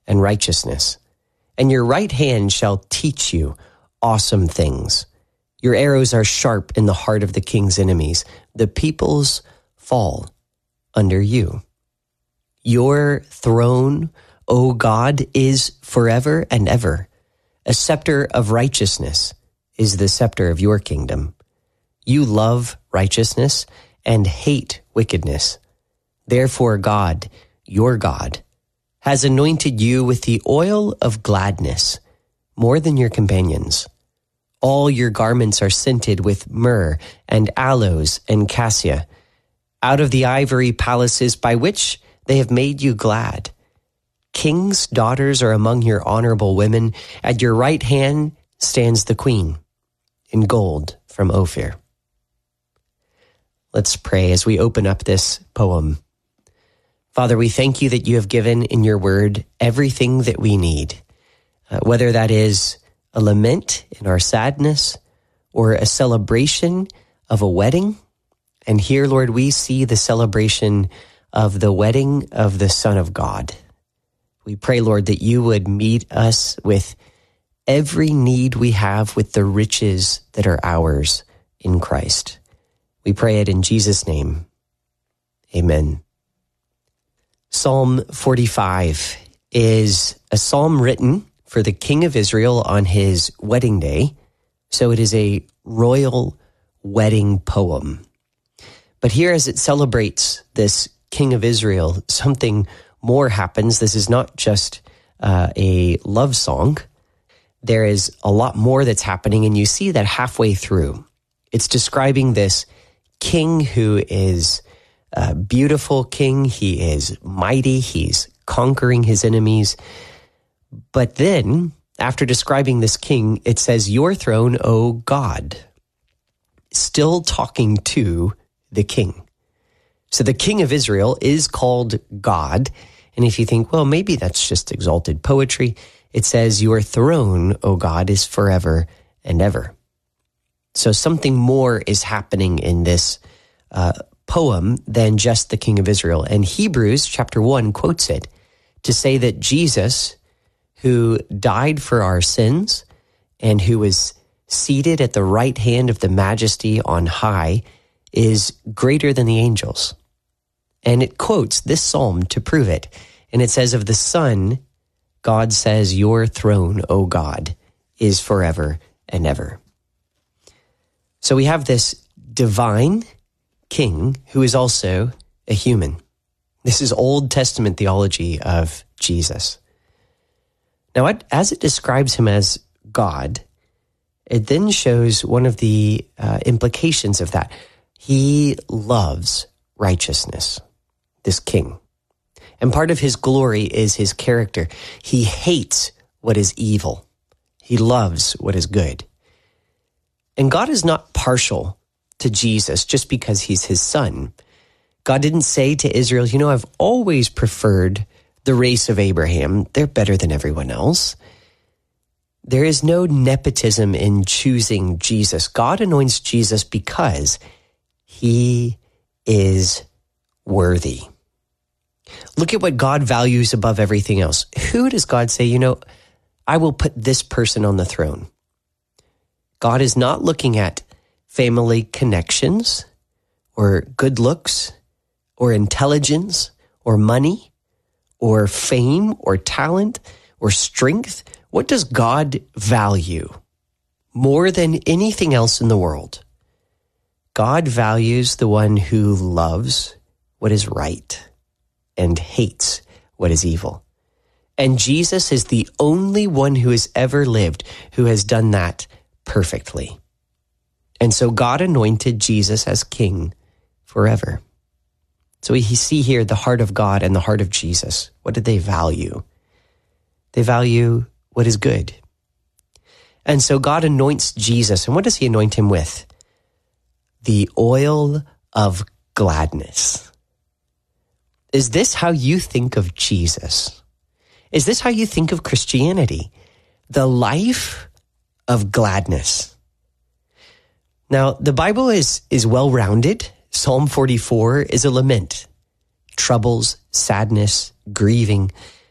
and righteousness. And your right hand shall teach you awesome things. Your arrows are sharp in the heart of the king's enemies. The peoples fall under you. Your throne, O God, is forever and ever. A scepter of righteousness is the scepter of your kingdom. You love righteousness and hate wickedness. Therefore God, your God, has anointed you with the oil of gladness more than your companions. All your garments are scented with myrrh and aloes and cassia, out of the ivory palaces by which they have made you glad. King's daughters are among your honorable women. At your right hand stands the queen in gold from Ophir. Let's pray as we open up this poem. Father, we thank you that you have given in your word everything that we need, whether that is a lament in our sadness or a celebration of a wedding. And here, Lord, we see the celebration of the wedding of the Son of God. We pray, Lord, that you would meet us with every need we have with the riches that are ours in Christ. We pray it in Jesus' name. Amen. Psalm 45 is a psalm written for the King of Israel on his wedding day. So it is a royal wedding poem. But here, as it celebrates this King of Israel, something more happens. This is not just a love song. There is a lot more that's happening, and you see that halfway through. It's describing this king who is a beautiful king. He is mighty. He's conquering his enemies. But then, after describing this king, it says, your throne, O God, still talking to the king. So the King of Israel is called God. And if you think, well, maybe that's just exalted poetry, it says, your throne, O God, is forever and ever. So something more is happening in this poem than just the King of Israel. And Hebrews chapter 1 quotes it to say that Jesus, who died for our sins and who is seated at the right hand of the majesty on high, is greater than the angels. And it quotes this psalm to prove it. And it says of the Son, God says, your throne, O God, is forever and ever. So we have this divine king who is also a human. This is Old Testament theology of Jesus. Now, as it describes him as God, it then shows one of the implications of that. He loves righteousness, this king. And part of his glory is his character. He hates what is evil. He loves what is good. And God is not partial to Jesus just because he's his son. God didn't say to Israel, I've always preferred the race of Abraham. They're better than everyone else. There is no nepotism in choosing Jesus. God anoints Jesus because he is worthy. Look at what God values above everything else. Who does God say, I will put this person on the throne? God is not looking at family connections or good looks or intelligence or money or fame or talent or strength. What does God value more than anything else in the world? God values the one who loves what is right and hates what is evil. And Jesus is the only one who has ever lived who has done that perfectly. And so God anointed Jesus as king forever. So we see here the heart of God and the heart of Jesus. What did they value? They value what is good. And so God anoints Jesus. And what does he anoint him with? The oil of gladness. Is this how you think of Jesus? Is this how you think of Christianity? The life of gladness. Now, the Bible is well-rounded. Psalm 44 is a lament. Troubles, sadness, grieving.